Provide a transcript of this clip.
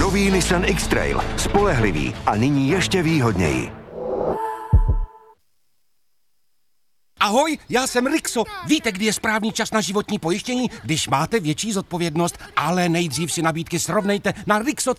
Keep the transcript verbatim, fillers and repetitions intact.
Nový Nissan X-Trail. Spolehlivý a nyní ještě výhodněji. Ahoj, já jsem Rixo. Víte, kdy je správný čas na životní pojištění? Když máte větší zodpovědnost, ale nejdřív si nabídky srovnejte na rixo